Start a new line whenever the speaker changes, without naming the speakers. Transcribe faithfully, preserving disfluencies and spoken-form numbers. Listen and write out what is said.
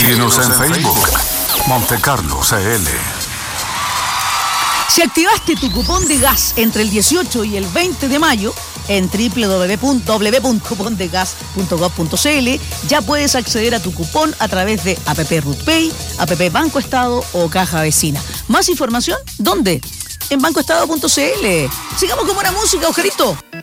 Síguenos en Facebook, Monte Carlo C L.
Si activaste tu cupón de gas entre el dieciocho y el veinte de mayo en doble u doble u doble u punto cupón de gas punto gov punto c l, ya puedes acceder a tu cupón a través de app RutPay, app Banco Estado o Caja Vecina. ¿Más información? ¿Dónde? En bancoestado punto c l. Sigamos con buena música, Oscarito.